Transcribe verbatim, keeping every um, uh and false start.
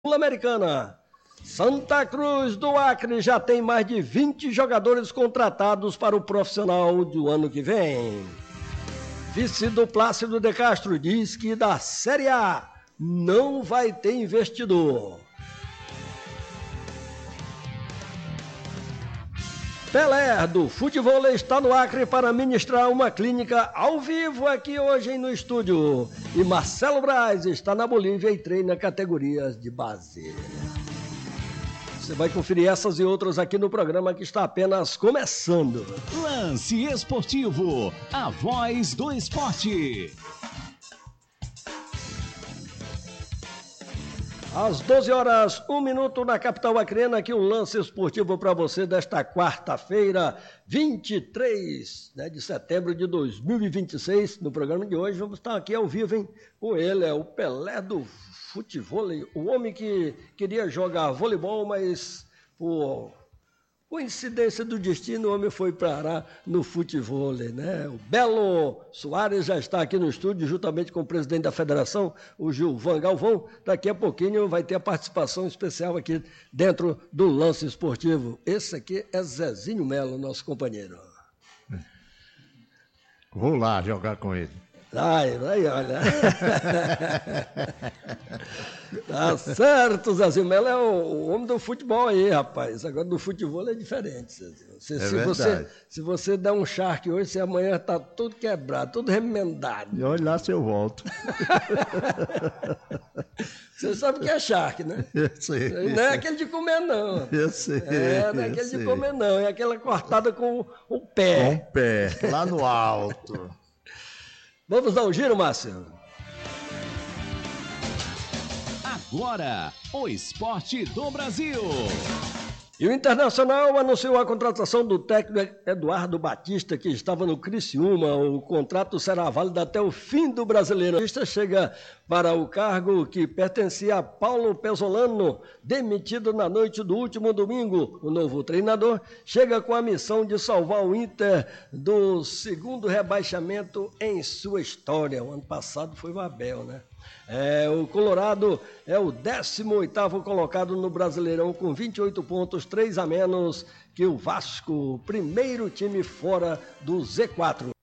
Sul-Americana. Santa Cruz do Acre já tem mais de vinte jogadores contratados para o profissional do ano que vem. Vice do Plácido de Castro diz que da Série A não vai ter investidor. Pelé do futebol está no Acre para ministrar uma clínica ao vivo aqui hoje no estúdio. E Marcelo Braz está na Bolívia e treina categorias de base. Você vai conferir essas e outras aqui no programa que está apenas começando. Lance Esportivo, a voz do esporte. Às doze horas, um minuto na capital acreana, aqui um lance esportivo para você desta quarta-feira, vinte e três né, de setembro de dois mil e vinte e seis. No programa de hoje vamos estar aqui ao vivo, hein, com ele, é o Pelé do futebol, o homem que queria jogar voleibol, mas por coincidência do destino o homem foi parar no futebol, né? O Belo Soares já está aqui no estúdio, juntamente com o presidente da federação, o Gilvan Galvão. Daqui a pouquinho vai ter a participação especial aqui dentro do Lance Esportivo. Esse aqui é Zezinho Melo, nosso companheiro. Vou lá jogar com ele. Ai, vai, olha. Tá certo, Zezinho Melo é o, o homem do futebol aí, rapaz. Agora do futebol é diferente, Zezinho. Se, é se, você, se você der um charque hoje, você amanhã tá tudo quebrado, tudo remendado. E olha lá se eu volto. Você sabe o que é charque, né? Eu sei. Não é aquele de comer, não. Eu sei. É, não é aquele de comer, não. É aquela cortada com o pé. Com o pé, lá no alto. Vamos dar um giro, Márcio? Agora, o esporte do Brasil. E o Internacional anunciou a contratação do técnico Eduardo Batista, que estava no Criciúma. O contrato será válido até o fim do Brasileiro. Batista chega para o cargo que pertencia a Paulo Pesolano, demitido na noite do último domingo. O novo treinador chega com a missão de salvar o Inter do segundo rebaixamento em sua história. O ano passado foi o Abel, né? É, o Colorado é o décimo oitavo colocado no Brasileirão com vinte e oito pontos, três a menos que o Vasco, primeiro time fora do Z quatro.